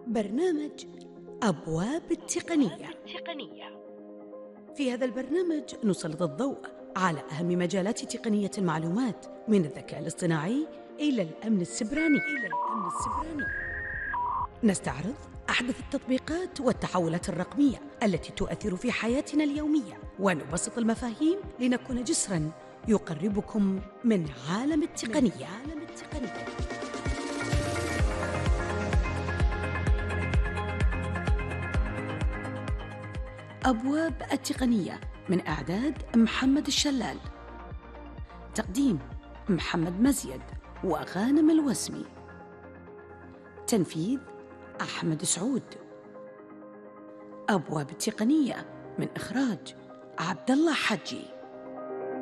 برنامج أبواب التقنية. في هذا البرنامج نسلط الضوء على أهم مجالات تقنية المعلومات، من الذكاء الاصطناعي إلى الأمن السيبراني. نستعرض أحدث التطبيقات والتحولات الرقمية التي تؤثر في حياتنا اليومية، ونبسط المفاهيم لنكون جسراً يقربكم من عالم التقنية. أبواب التقنية، من إعداد محمد الشلال، تقديم محمد مزيد وغانم الوسمي، تنفيذ أحمد سعود. أبواب التقنية من إخراج عبد الله حجي.